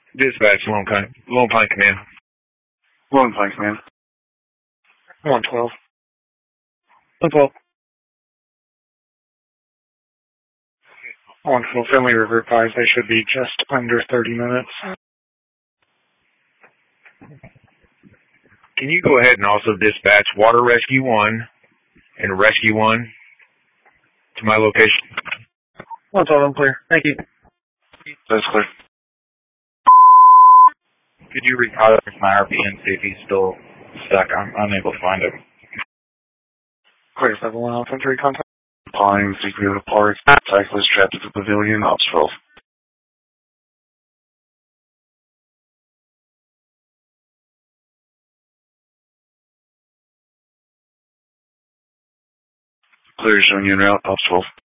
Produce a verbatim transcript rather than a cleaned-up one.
Dispatch, Lone Pine, Lone Pine Command. Lone Pine Command. one twelve. one twelve. one twelve, Finley River advised they should be just under thirty minutes. Can you go ahead and also dispatch Water Rescue one and Rescue one to my location? one twelve, I'm clear. Thank you. That's clear. Could you recontact my R P and see if he's still stuck? I'm unable to find him. Clear, seven one Alpha three contact. Pine, Secret of the Park, cyclist trapped at the pavilion, Ops twelve. Clear, showing you en route, Ops twelve.